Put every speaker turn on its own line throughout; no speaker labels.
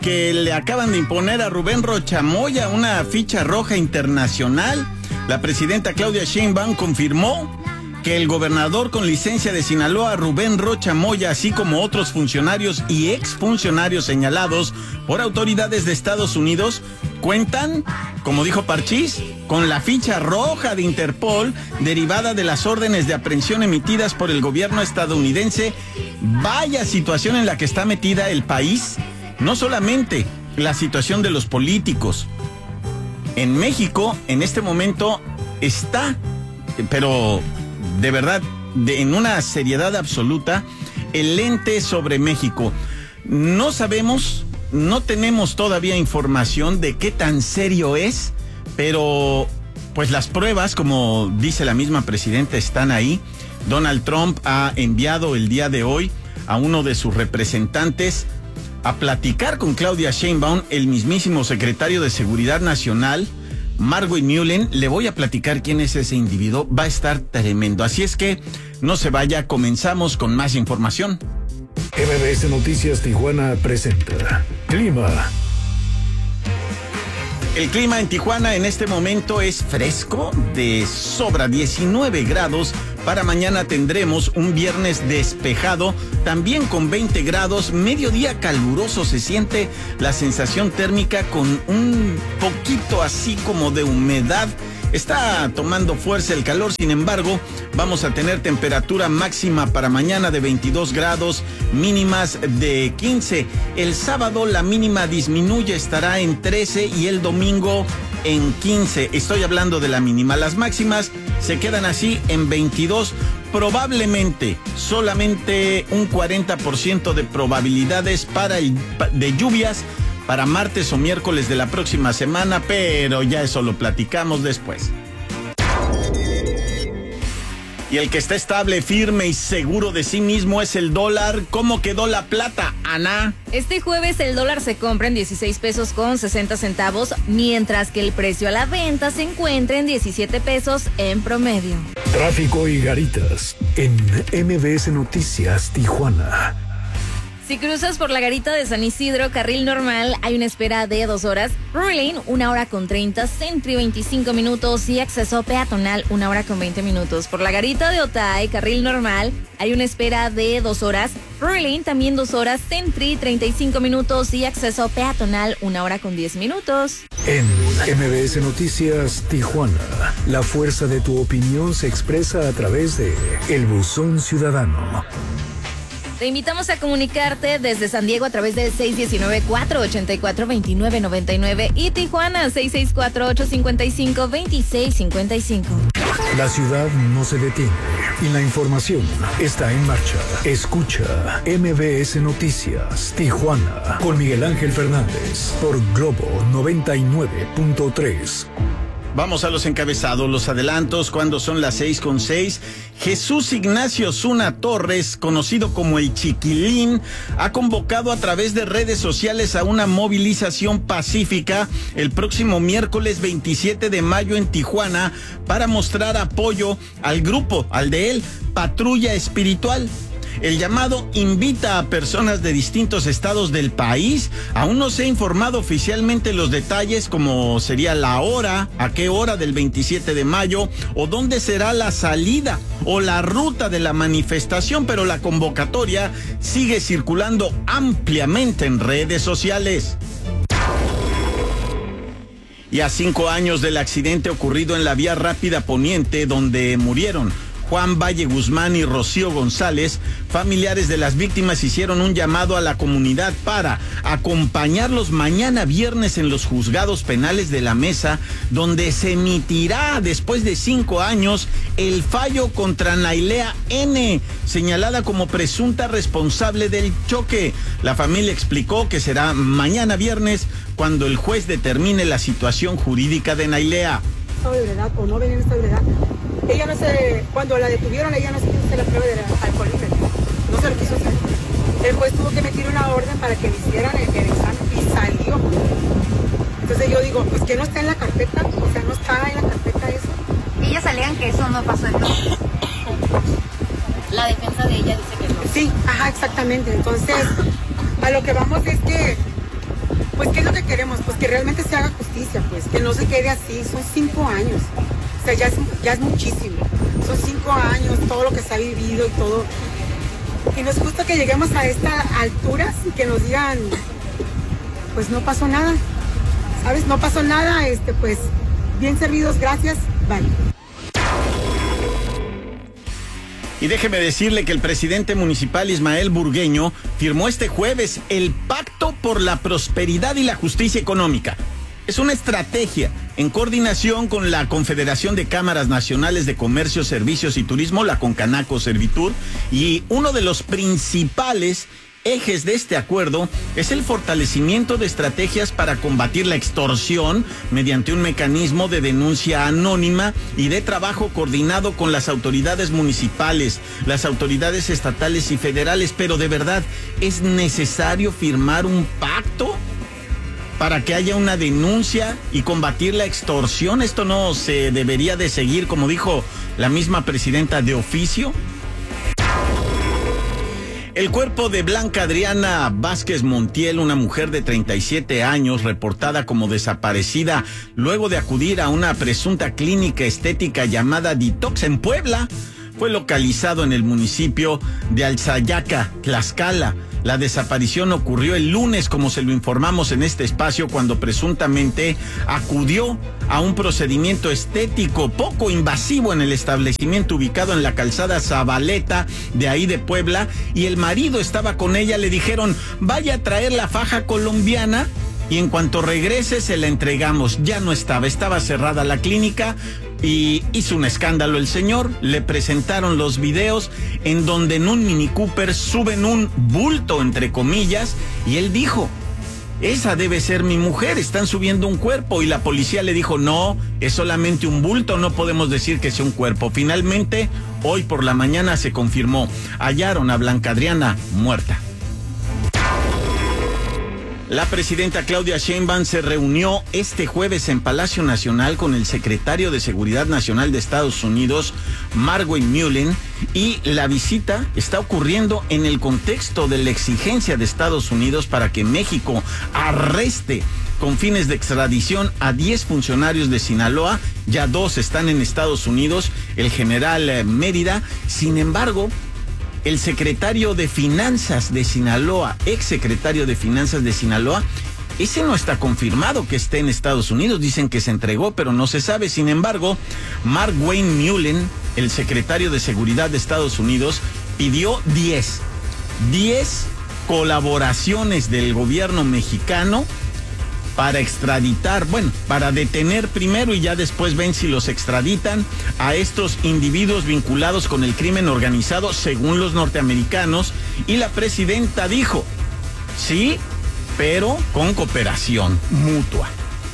que le acaban de imponer a Rubén Rocha Moya una ficha roja internacional. La presidenta Claudia Sheinbaum confirmó que el gobernador con licencia de Sinaloa, Rubén Rocha Moya, así como otros funcionarios y exfuncionarios señalados por autoridades de Estados Unidos, cuentan, como dijo Parchís, con la ficha roja de Interpol derivada de las órdenes de aprehensión emitidas por el gobierno estadounidense. Vaya situación en la que está metida el país. No solamente la situación de los políticos. En México, en este momento, está, pero de verdad, en una seriedad absoluta, el ente sobre México. No sabemos, no tenemos todavía información de qué tan serio es, pero pues las pruebas, como dice la misma presidenta, están ahí. Donald Trump ha enviado el día de hoy a uno de sus representantes a platicar con Claudia Sheinbaum, el mismísimo secretario de Seguridad Nacional, Margot Mullen. Le voy a platicar quién es ese individuo, va a estar tremendo. Así es que no se vaya, comenzamos con más información.
MBS Noticias Tijuana presenta Clima.
El clima en Tijuana en este momento es fresco, de sobra, 19 grados. Para mañana tendremos un viernes despejado, también con 20 grados, mediodía caluroso, se siente la sensación térmica con un poquito así como de humedad. Está tomando fuerza el calor, sin embargo, vamos a tener temperatura máxima para mañana de 22 grados, mínimas de 15. El sábado la mínima disminuye, estará en 13 y el domingo en 15. Estoy hablando de la mínima. Las máximas se quedan así en 22. Probablemente solamente un 40% de probabilidades de lluvias para martes o miércoles de la próxima semana, pero ya eso lo platicamos después. Y el que está estable, firme y seguro de sí mismo es el dólar. ¿Cómo quedó la plata, Ana?
Este jueves el dólar se compra en 16 pesos con 60 centavos, mientras que el precio a la venta se encuentra en 17 pesos en promedio.
Tráfico y garitas en MBS Noticias Tijuana.
Si cruzas por la garita de San Isidro, carril normal, hay una espera de 2 horas. Rory Lane, 1 hora con 30, Century 25 minutos y acceso peatonal, 1 hora con 20 minutos. Por la garita de Otay, carril normal, hay una espera de 2 horas. Rory Lane, también 2 horas, Century 35 minutos y acceso peatonal, 1 hora con 10 minutos.
En MBS Noticias Tijuana, la fuerza de tu opinión se expresa a través de El Buzón Ciudadano.
Te invitamos a comunicarte desde San Diego a través del 619-484-2999 y Tijuana 664-855-2655.
La ciudad no se detiene y la información está en marcha. Escucha MBS Noticias Tijuana con Miguel Ángel Fernández por Globo 99.3.
Vamos a los encabezados, los adelantos, cuando son las 6:06. Jesús Ignacio Zuna Torres, conocido como el Chiquilín, ha convocado a través de redes sociales a una movilización pacífica el próximo miércoles 27 de mayo en Tijuana para mostrar apoyo al grupo, al de él, Patrulla Espiritual. El llamado invita a personas de distintos estados del país. Aún no se ha informado oficialmente los detalles, como sería la hora, a qué hora del 27 de mayo, o dónde será la salida o la ruta de la manifestación, pero la convocatoria sigue circulando ampliamente en redes sociales. Y a 5 años del accidente ocurrido en la vía rápida Poniente, donde murieron Juan Valle Guzmán y Rocío González, familiares de las víctimas hicieron un llamado a la comunidad para acompañarlos mañana viernes en los juzgados penales de la Mesa, donde se emitirá después de 5 años el fallo contra Nailea N., señalada como presunta responsable del choque. La familia explicó que será mañana viernes cuando el juez determine la situación jurídica de Nailea.
¿Verdad? O no venía en esta verdad. Ella no se, cuando la detuvieron, ella no se quiso hacer la prueba del alcoholímetro, no se lo quiso hacer. El juez tuvo que emitir una orden para que le hicieran el examen y salió. Entonces yo digo, pues que no está en la carpeta, o sea, no está en la carpeta eso.
Ellas alegan que eso no pasó entonces. La defensa de ella dice que no.
Sí, ajá, exactamente. Entonces, a lo que vamos es que pues ¿qué es lo que queremos? Pues que realmente se haga justicia, pues, que no se quede así. Son 5 años, o sea, ya es muchísimo. Son 5 años, todo lo que se ha vivido y todo. Y nos gusta que lleguemos a estas alturas y que nos digan, pues no pasó nada, ¿sabes? No pasó nada, pues, bien servidos, gracias, bye.
Y déjeme decirle que el presidente municipal Ismael Burgueño firmó este jueves el Pacto por la Prosperidad y la Justicia Económica. Es una estrategia en coordinación con la Confederación de Cámaras Nacionales de Comercio, Servicios y Turismo, la Concanaco Servitur, y uno de los principales ejes de este acuerdo es el fortalecimiento de estrategias para combatir la extorsión mediante un mecanismo de denuncia anónima y de trabajo coordinado con las autoridades municipales, las autoridades estatales y federales. Pero de verdad, ¿es necesario firmar un pacto para que haya una denuncia y combatir la extorsión? ¿Esto no se debería de seguir, como dijo la misma presidenta, de oficio? El cuerpo de Blanca Adriana Vázquez Montiel, una mujer de 37 años, reportada como desaparecida luego de acudir a una presunta clínica estética llamada Detox en Puebla, fue localizado en el municipio de Alzayaca, Tlaxcala. La desaparición ocurrió el lunes, como se lo informamos en este espacio, cuando presuntamente acudió a un procedimiento estético poco invasivo en el establecimiento ubicado en la calzada Zabaleta de ahí de Puebla, y el marido estaba con ella. Le dijeron, vaya a traer la faja colombiana y en cuanto regrese se la entregamos. Ya no estaba cerrada la clínica. Y hizo un escándalo el señor. Le presentaron los videos en donde en un Mini Cooper suben un bulto, entre comillas, y él dijo, esa debe ser mi mujer, están subiendo un cuerpo. Y la policía le dijo, no, es solamente un bulto, no podemos decir que sea un cuerpo. Finalmente, hoy por la mañana se confirmó, hallaron a Blanca Adriana muerta. La presidenta Claudia Sheinbaum se reunió este jueves en Palacio Nacional con el secretario de Seguridad Nacional de Estados Unidos, Mark Wayne Mullen, y la visita está ocurriendo en el contexto de la exigencia de Estados Unidos para que México arreste con fines de extradición a 10 funcionarios de Sinaloa. Ya 2 están en Estados Unidos, el general Mérida. Sin embargo, el secretario de Finanzas de Sinaloa, exsecretario de Finanzas de Sinaloa, ese no está confirmado que esté en Estados Unidos. Dicen que se entregó, pero no se sabe. Sin embargo, Mark Wayne Mullen, el secretario de Seguridad de Estados Unidos, pidió 10 colaboraciones del gobierno mexicano para extraditar, para detener primero y ya después ven si los extraditan a estos individuos vinculados con el crimen organizado, según los norteamericanos. Y la presidenta dijo, sí, pero con cooperación mutua.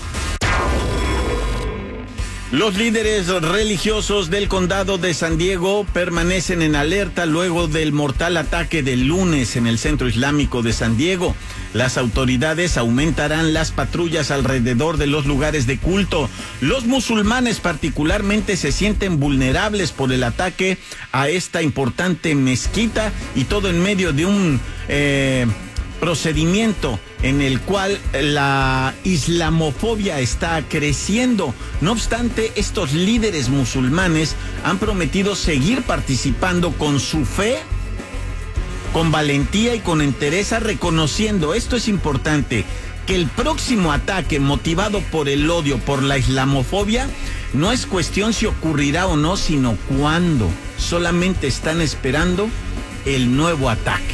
Los líderes religiosos del condado de San Diego permanecen en alerta luego del mortal ataque del lunes en el centro islámico de San Diego. Las autoridades aumentarán las patrullas alrededor de los lugares de culto. Los musulmanes particularmente se sienten vulnerables por el ataque a esta importante mezquita, y todo en medio de un procedimiento en el cual la islamofobia está creciendo. No obstante, estos líderes musulmanes han prometido seguir participando con su fe, con valentía y con entereza, reconociendo, esto es importante, que el próximo ataque motivado por el odio, por la islamofobia, no es cuestión si ocurrirá o no, sino cuándo. Solamente están esperando el nuevo ataque.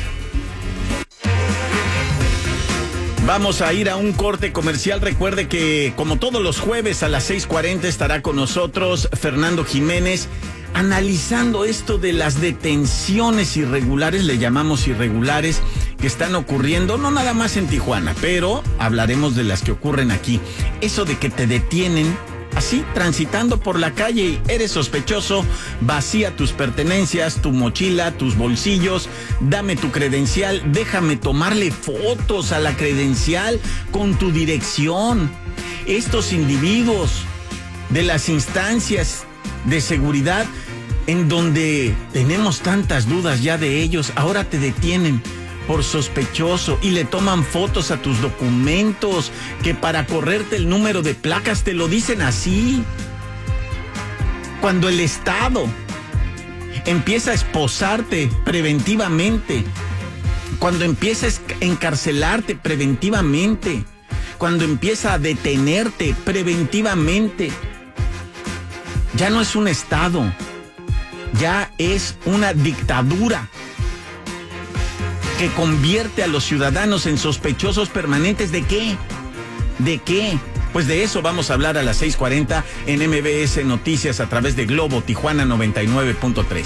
Vamos a ir a un corte comercial. Recuerde que, como todos los jueves a las 6:40, estará con nosotros Fernando Jiménez, analizando esto de las detenciones irregulares, le llamamos irregulares, que están ocurriendo, no nada más en Tijuana, pero hablaremos de las que ocurren aquí. Eso de que te detienen así, transitando por la calle, y eres sospechoso, vacía tus pertenencias, tu mochila, tus bolsillos, dame tu credencial, déjame tomarle fotos a la credencial con tu dirección. Estos individuos de las instancias de seguridad, en donde tenemos tantas dudas ya de ellos, ahora te detienen. por sospechoso y le toman fotos a tus documentos, que para correrte el número de placas te lo dicen así. Cuando el Estado empieza a esposarte preventivamente, cuando empieza a encarcelarte preventivamente, cuando empieza a detenerte preventivamente, ya no es un Estado, ya es una dictadura que convierte a los ciudadanos en sospechosos permanentes. ¿De qué? ¿De qué? Pues de eso vamos a hablar a las 6:40 en MBS Noticias a través de Globo Tijuana 99.3.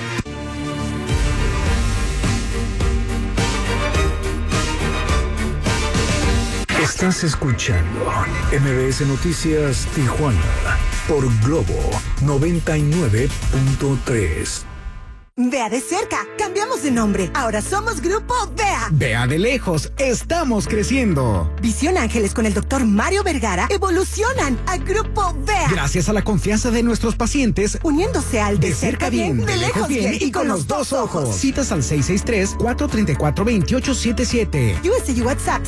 Estás escuchando MBS Noticias Tijuana por Globo 99.3.
Vea de cerca, cambiamos de nombre. Ahora somos Grupo Vea.
Vea de lejos, estamos creciendo.
Visión Ángeles con el doctor Mario Vergara evolucionan a Grupo Vea.
Gracias a la confianza de nuestros pacientes,
uniéndose al de cerca bien, de lejos bien y con los dos ojos.
Citas al 663-434-2877.
USA y WhatsApp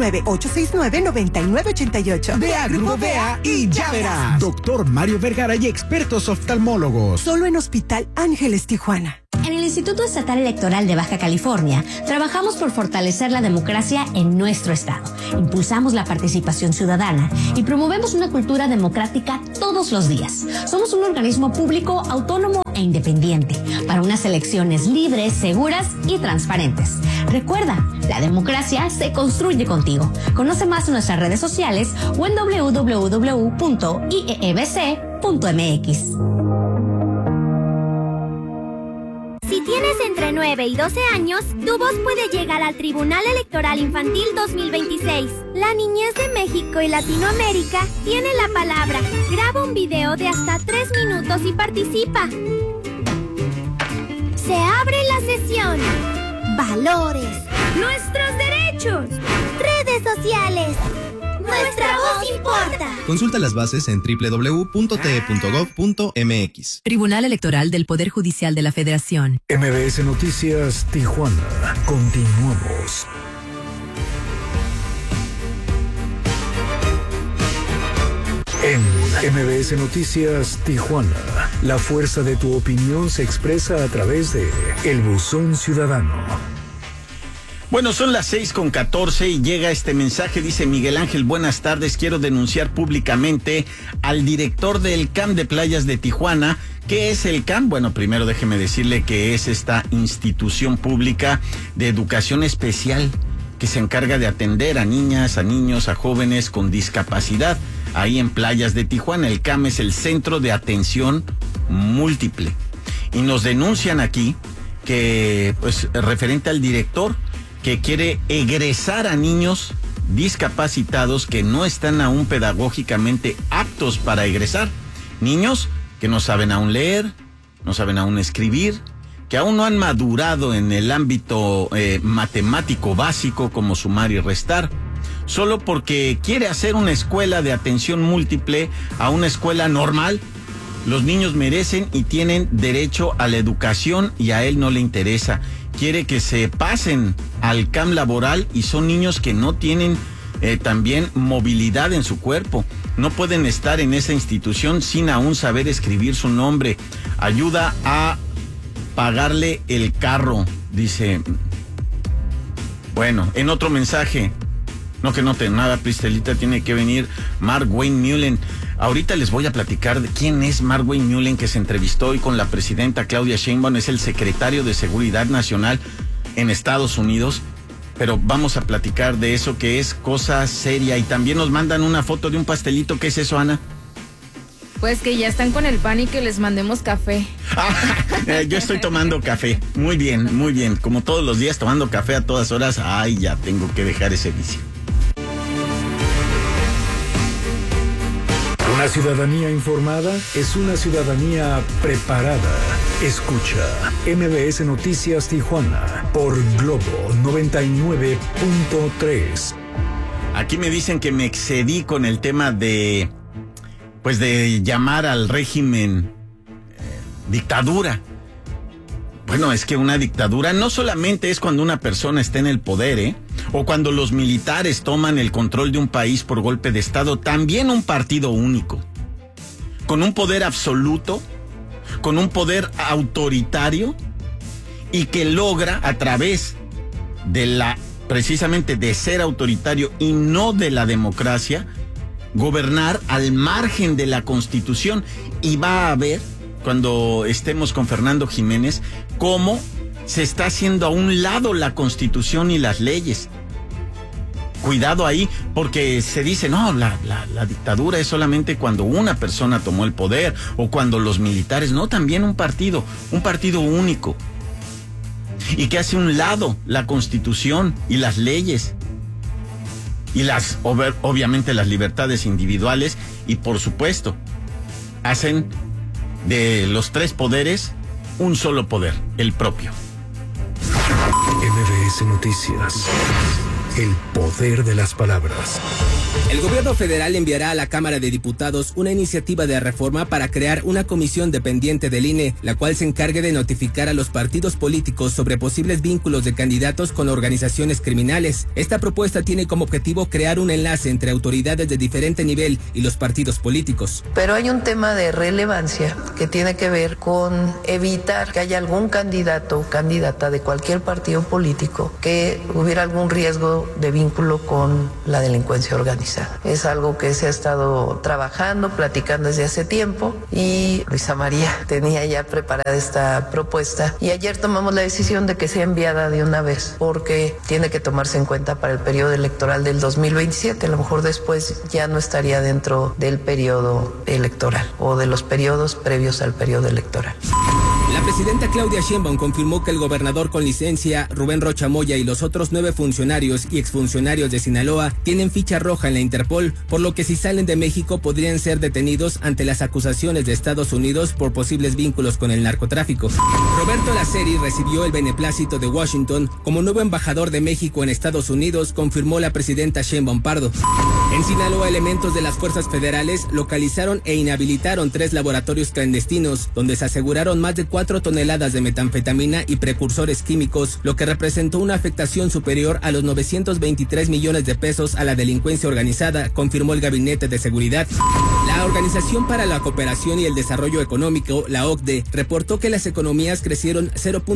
619-869-9988.
Vea Grupo Vea y ya verás. Doctor Mario Vergara y expertos oftalmólogos.
Solo en Hospital Ángeles Tijuana.
En el Instituto Estatal Electoral de Baja California, trabajamos por fortalecer la democracia en nuestro estado. Impulsamos la participación ciudadana y promovemos una cultura democrática todos los días. Somos un organismo público, autónomo e independiente para unas elecciones libres, seguras y transparentes. Recuerda, la democracia se construye contigo. Conoce más en nuestras redes sociales o en www.iebc.mx.
Si tienes entre 9 y 12 años, tu voz puede llegar al Tribunal Electoral Infantil 2026. La niñez de México y Latinoamérica tiene la palabra. Graba un video de hasta 3 minutos y participa. Se abre la sesión. Valores. Nuestros derechos. Redes sociales. Nuestra voz importa.
Consulta las bases en www.te.gov.mx.
Tribunal Electoral del Poder Judicial de la Federación.
MBS Noticias Tijuana. Continuamos. En MBS Noticias Tijuana, la fuerza de tu opinión se expresa a través de El Buzón Ciudadano.
Bueno, son las 6:14 y llega este mensaje. Dice Miguel Ángel, buenas tardes. Quiero denunciar públicamente al director del CAM de Playas de Tijuana. ¿Qué es el CAM? Bueno, primero déjeme decirle que es esta institución pública de educación especial que se encarga de atender a niñas, a niños, a jóvenes con discapacidad. Ahí en Playas de Tijuana, el CAM es el Centro de Atención Múltiple. Y nos denuncian aquí que, pues, referente al director, que quiere egresar a niños discapacitados que no están aún pedagógicamente aptos para egresar. Niños que no saben aún leer, no saben aún escribir, que aún no han madurado en el ámbito matemático básico como sumar y restar. Solo porque quiere hacer una escuela de atención múltiple a una escuela normal. Los niños merecen y tienen derecho a la educación y a él no le interesa. Quiere que se pasen al CAM laboral y son niños que no tienen también movilidad en su cuerpo. No pueden estar en esa institución sin aún saber escribir su nombre. Ayuda a pagarle el carro, dice. Bueno, en otro mensaje, no que note nada, Pristelita, tiene que venir Mark Wayne Mullen. Ahorita les voy a platicar de quién es Mark Wayne Mullen, que se entrevistó hoy con la presidenta Claudia Sheinbaum. Es el secretario de Seguridad Nacional en Estados Unidos. Pero vamos a platicar de eso, que es cosa seria. Y también nos mandan una foto de un pastelito. ¿Qué es eso, Ana?
Pues que ya están con el pan y que les mandemos café.
Yo estoy tomando café. Muy bien. Como todos los días, tomando café a todas horas. Ay, ya tengo que dejar ese vicio.
Una ciudadanía informada es una ciudadanía preparada. Escucha MBS Noticias Tijuana por Globo 99.3.
Aquí me dicen que me excedí con el tema de llamar al régimen dictadura. Bueno, es que una dictadura no solamente es cuando una persona está en el poder, o cuando los militares toman el control de un país por golpe de Estado, también un partido único, con un poder absoluto, con un poder autoritario, y que logra a través de precisamente de ser autoritario y no de la democracia, gobernar al margen de la Constitución. Y va a ver, cuando estemos con Fernando Jiménez, cómo se está haciendo a un lado la Constitución y las leyes. Cuidado ahí, porque se dice, no, la dictadura es solamente cuando una persona tomó el poder o cuando los militares. No, también un partido único. Y que hace a un lado la Constitución y las leyes. Y obviamente las libertades individuales. Y por supuesto, hacen de los tres poderes un solo poder, el propio.
MBS Noticias. El poder de las palabras.
El gobierno federal enviará a la Cámara de Diputados una iniciativa de reforma para crear una comisión dependiente del INE, la cual se encargue de notificar a los partidos políticos sobre posibles vínculos de candidatos con organizaciones criminales. Esta propuesta tiene como objetivo crear un enlace entre autoridades de diferente nivel y los partidos políticos.
Pero hay un tema de relevancia que tiene que ver con evitar que haya algún candidato o candidata de cualquier partido político que hubiera algún riesgo de vínculo con la delincuencia organizada. Es algo que se ha estado trabajando, platicando desde hace tiempo, y Luisa María tenía ya preparada esta propuesta y ayer tomamos la decisión de que sea enviada de una vez, porque tiene que tomarse en cuenta para el periodo electoral del 2027. A lo mejor después ya no estaría dentro del periodo electoral o de los periodos previos al periodo electoral.
La presidenta Claudia Sheinbaum confirmó que el gobernador con licencia, Rubén Rocha Moya, y los otros 9 funcionarios y exfuncionarios de Sinaloa tienen ficha roja en la Interpol, por lo que si salen de México podrían ser detenidos ante las acusaciones de Estados Unidos por posibles vínculos con el narcotráfico. Roberto Laceri recibió el beneplácito de Washington como nuevo embajador de México en Estados Unidos, confirmó la presidenta Sheinbaum Pardo. En Sinaloa, elementos de las fuerzas federales localizaron e inhabilitaron 3 laboratorios clandestinos, donde se aseguraron más de 4 toneladas de metanfetamina y precursores químicos, lo que representó una afectación superior a los 923 millones de pesos a la delincuencia organizada, confirmó el Gabinete de Seguridad. La Organización para la Cooperación y el Desarrollo Económico, la OCDE, reportó que las economías crecieron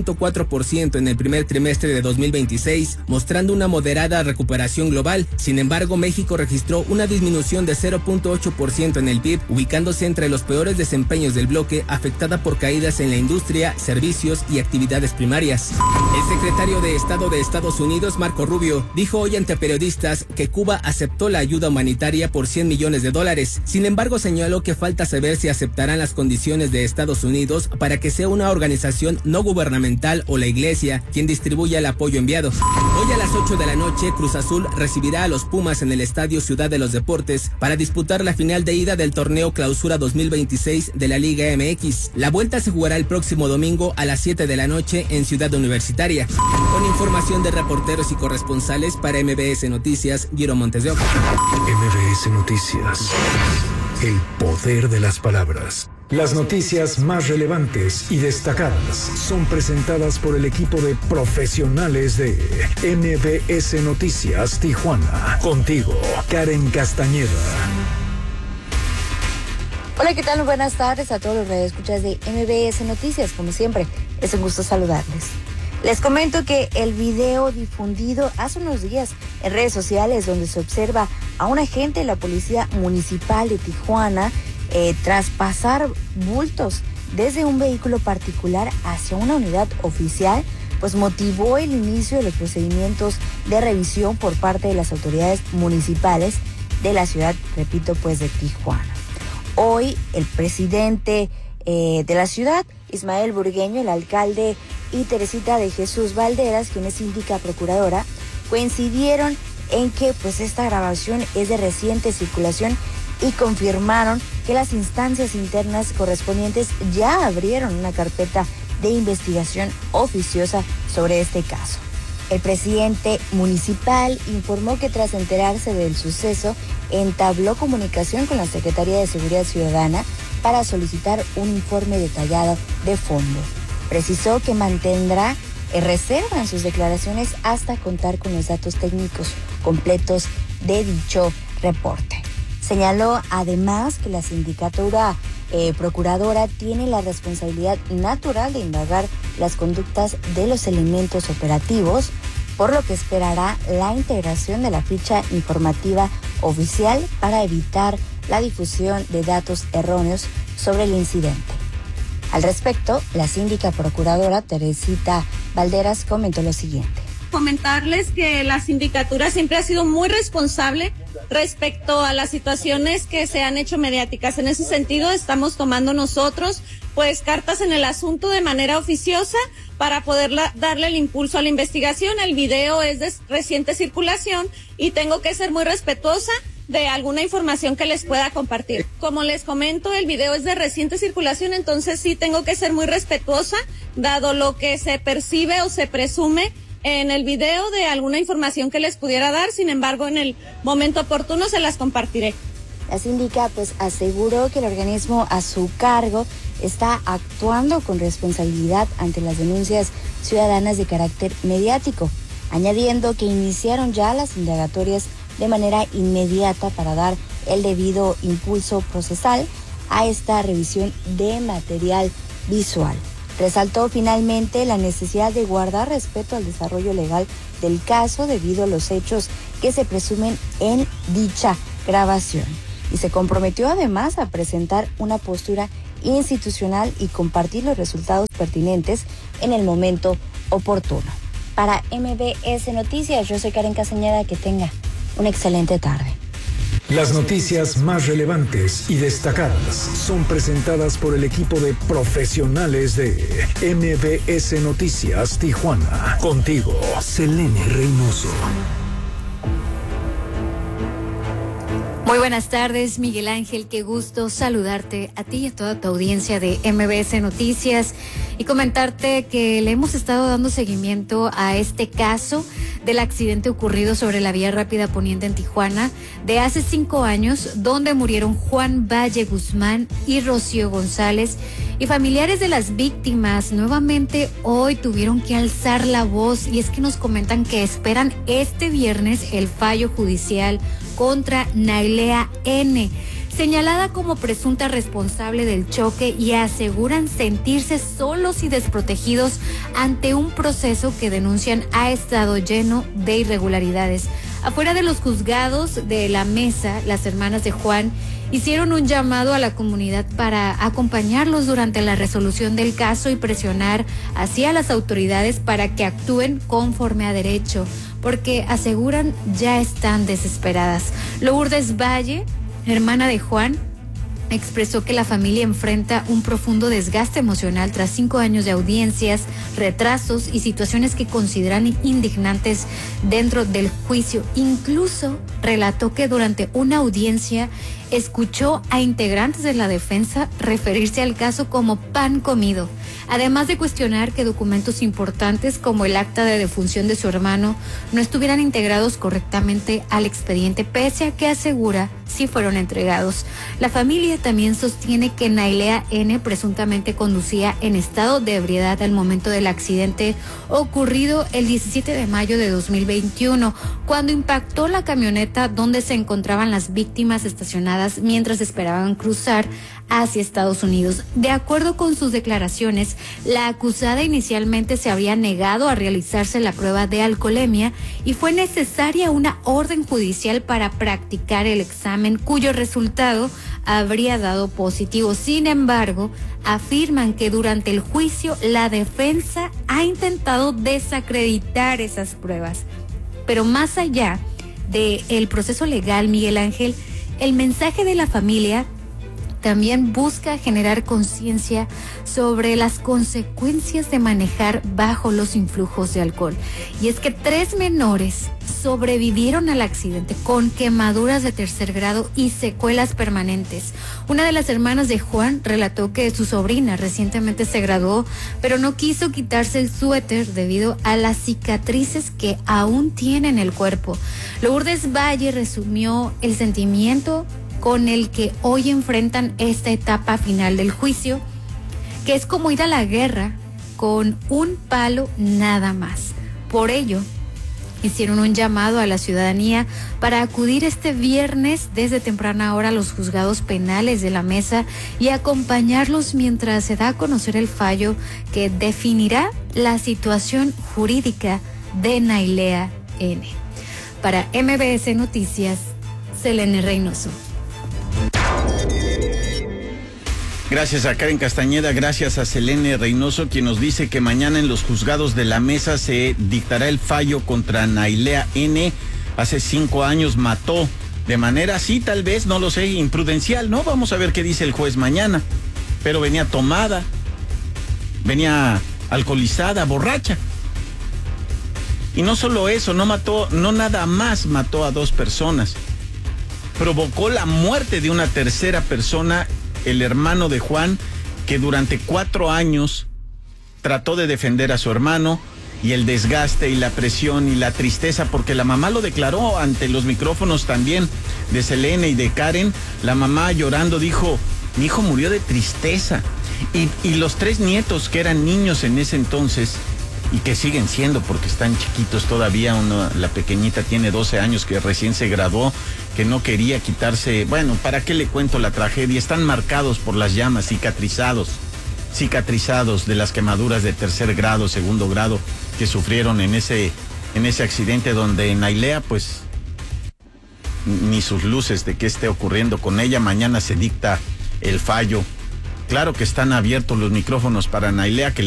0.4% en el primer trimestre de 2026, mostrando una moderada recuperación global. Sin embargo, México registró una disminución de 0.8% en el PIB, ubicándose entre los peores desempeños del bloque, afectada por caídas en la industria, servicios y actividades primarias. El secretario de Estado de Estados Unidos, Marco Rubio, dijo hoy ante periodistas que Cuba aceptó la ayuda humanitaria por $100 millones. Sin embargo, señaló que falta saber si aceptarán las condiciones de Estados Unidos para que sea una organización no gubernamental o la Iglesia quien distribuya el apoyo enviado. Hoy a las 8 de la noche, Cruz Azul recibirá a los Pumas en el Estadio Ciudad de los Deportes para disputar la final de ida del torneo Clausura 2026 de la Liga MX. La vuelta se jugará el próximo domingo a las 7 de la noche en Ciudad Universitaria. Con información de reporteros y corresponsales para MBS Noticias, Guiro Montes de Oca.
MBS Noticias. El poder de las palabras. Las noticias más relevantes y destacadas son presentadas por el equipo de profesionales de MBS Noticias Tijuana. Contigo, Karen Castañeda.
Hola, ¿qué tal? Buenas tardes a todos los radioescuchas de MBS Noticias. Como siempre, es un gusto saludarles. Les comento que el video difundido hace unos días en redes sociales, donde se observa a un agente de la Policía Municipal de Tijuana traspasar bultos desde un vehículo particular hacia una unidad oficial, pues motivó el inicio de los procedimientos de revisión por parte de las autoridades municipales de la ciudad, repito, pues de Tijuana. Hoy el presidente de la ciudad, Ismael Burgueño, el alcalde y Teresita de Jesús Valderas, quien es síndica procuradora, coincidieron en que pues esta grabación es de reciente circulación y confirmaron que las instancias internas correspondientes ya abrieron una carpeta de investigación oficiosa sobre este caso. El presidente municipal informó que tras enterarse del suceso, entabló comunicación con la Secretaría de Seguridad Ciudadana para solicitar un informe detallado de fondo. precisó que mantendrá reserva en sus declaraciones hasta contar con los datos técnicos completos de dicho reporte. Señaló además que la sindicatura procuradora tiene la responsabilidad natural de indagar las conductas de los elementos operativos, por lo que esperará la integración de la ficha informativa oficial para evitar la difusión de datos erróneos sobre el incidente. Al respecto, la síndica procuradora Teresita Valderas comentó lo siguiente.
Comentarles que la sindicatura siempre ha sido muy responsable respecto a las situaciones que se han hecho mediáticas. En ese sentido, estamos tomando nosotros cartas en el asunto de manera oficiosa para poder darle el impulso a la investigación. El video es de reciente circulación y tengo que ser muy respetuosa de alguna información que les pueda compartir. Como les comento, el video es de reciente circulación, entonces sí tengo que ser muy respetuosa, dado lo que se percibe o se presume en el video de alguna información que les pudiera dar. Sin embargo, en el momento oportuno se las compartiré.
La síndica aseguró que el organismo a su cargo está actuando con responsabilidad ante las denuncias ciudadanas de carácter mediático, añadiendo que iniciaron ya las indagatorias de manera inmediata para dar el debido impulso procesal a esta revisión de material visual. Resaltó finalmente la necesidad de guardar respeto al desarrollo legal del caso debido a los hechos que se presumen en dicha grabación. Y se comprometió además a presentar una postura institucional y compartir los resultados pertinentes en el momento oportuno. Para MBS Noticias, yo soy Karen Castañeda, que tenga una excelente tarde.
Las noticias más relevantes y destacadas son presentadas por el equipo de profesionales de MBS Noticias Tijuana. Contigo, Selene Reynoso.
Muy buenas tardes, Miguel Ángel, qué gusto saludarte a ti y a toda tu audiencia de MBS Noticias y comentarte que le hemos estado dando seguimiento a este caso del accidente ocurrido sobre la vía rápida poniente en Tijuana de hace 5 años, donde murieron Juan Valle Guzmán y Rocío González, y familiares de las víctimas nuevamente hoy tuvieron que alzar la voz, y es que nos comentan que esperan este viernes el fallo judicial contra Nailea N., señalada como presunta responsable del choque, y aseguran sentirse solos y desprotegidos ante un proceso que denuncian ha estado lleno de irregularidades. Afuera de los juzgados de la mesa, las hermanas de Juan hicieron un llamado a la comunidad para acompañarlos durante la resolución del caso y presionar hacia las autoridades para que actúen conforme a derecho, porque aseguran ya están desesperadas. Lourdes Valle, hermana de Juan, expresó que la familia enfrenta un profundo desgaste emocional tras 5 años de audiencias, retrasos y situaciones que consideran indignantes dentro del juicio. Incluso relató que durante una audiencia escuchó a integrantes de la defensa referirse al caso como pan comido, además de cuestionar que documentos importantes como el acta de defunción de su hermano no estuvieran integrados correctamente al expediente, pese a que asegura sí fueron entregados. La familia también sostiene que Nailea N. presuntamente conducía en estado de ebriedad al momento del accidente ocurrido el 17 de mayo de 2021, cuando impactó la camioneta donde se encontraban las víctimas estacionadas mientras esperaban cruzar hacia Estados Unidos. De acuerdo con sus declaraciones, la acusada inicialmente se había negado a realizarse la prueba de alcoholemia y fue necesaria una orden judicial para practicar el examen, cuyo resultado habría dado positivo. Sin embargo, afirman que durante el juicio la defensa ha intentado desacreditar esas pruebas. Pero más allá del proceso legal, Miguel Ángel, el mensaje de la familia también busca generar conciencia sobre las consecuencias de manejar bajo los influjos de alcohol. Y es que 3 menores sobrevivieron al accidente con quemaduras de 3er grado y secuelas permanentes. Una de las hermanas de Juan relató que su sobrina recientemente se graduó, pero no quiso quitarse el suéter debido a las cicatrices que aún tiene en el cuerpo. Lourdes Valle resumió el sentimiento con el que hoy enfrentan esta etapa final del juicio, que es como ir a la guerra
con un palo nada más. Por ello, hicieron un llamado a la ciudadanía para acudir este viernes desde temprana hora a los juzgados penales de la Mesa y acompañarlos mientras se da a conocer el fallo que definirá la situación jurídica de Nailea N. Para MBS Noticias, Selene Reynoso.
Gracias a Karen Castañeda, gracias a Selene Reynoso, quien nos dice que mañana en los juzgados de la Mesa se dictará el fallo contra Nailea N. Hace 5 años mató de manera así, tal vez, no lo sé, imprudencial, ¿no? Vamos a ver qué dice el juez mañana. Pero venía tomada, venía alcoholizada, borracha. Y no solo eso, no nada más mató a 2 personas. Provocó la muerte de una tercera persona, el hermano de Juan, que durante 4 años trató de defender a su hermano, y el desgaste y la presión y la tristeza, porque la mamá lo declaró ante los micrófonos también de Selene y de Karen. La mamá llorando dijo: mi hijo murió de tristeza. Y los 3 nietos que eran niños en ese entonces, y que siguen siendo porque están chiquitos todavía, la pequeñita tiene 12 años, que recién se graduó, que no quería quitarse, bueno, ¿para qué le cuento la tragedia? Están marcados por las llamas, cicatrizados de las quemaduras de 3er grado, 2º grado que sufrieron en ese accidente, donde Nailea, pues, ni sus luces de qué esté ocurriendo con ella. Mañana se dicta el fallo. Claro que están abiertos los micrófonos para Nailea, que